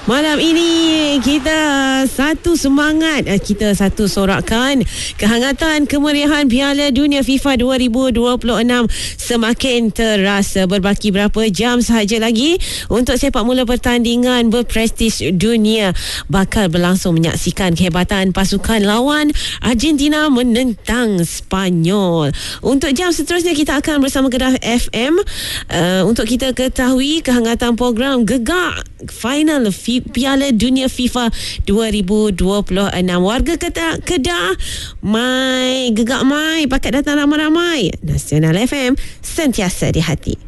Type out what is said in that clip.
Malam ini kita satu semangat, kita satu sorakan kehangatan kemeriahan Piala Dunia FIFA 2026 semakin terasa. Berbaki berapa jam sahaja lagi untuk sepak mula pertandingan berprestis dunia bakal berlangsung. Menyaksikan kehebatan pasukan lawan Argentina menentang Spanyol. Untuk jam seterusnya kita akan bersama Kedah FM untuk kita ketahui kehangatan program Gegar final Piala Dunia FIFA 2026. Warga Kedah, mai gegak mai, pakat datang ramai-ramai. Nasional FM, sentiasa di hati.